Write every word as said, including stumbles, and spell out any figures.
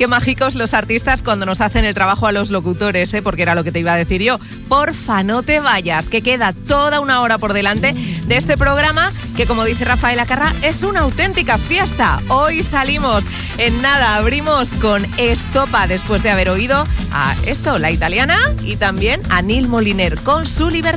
Qué mágicos los artistas cuando nos hacen el trabajo a los locutores, ¿eh? Porque era lo que te iba a decir yo. Porfa, no te vayas, que queda toda una hora por delante de este programa que, como dice Rafael Acarra, es una auténtica fiesta. Hoy salimos en nada, abrimos con Estopa después de haber oído a esto, La Italiana, y también a Neil Moliner con Su Libertad.